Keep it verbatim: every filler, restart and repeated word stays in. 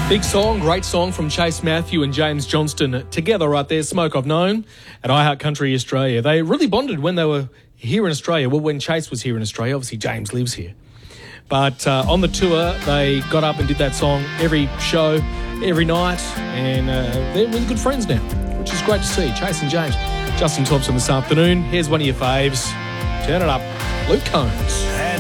Big song, great song from Chase Matthew and James Johnston together right there. Smoke I've Known at iHeart Country Australia. They really bonded when they were here in Australia. Well, when Chase was here in Australia, obviously James lives here. But uh, on the tour, they got up and did that song every show, every night, and uh, they're really good friends now, which is great to see. Chase and James. Justin Thompson this afternoon. Here's one of your faves. Turn it up. Luke Combs.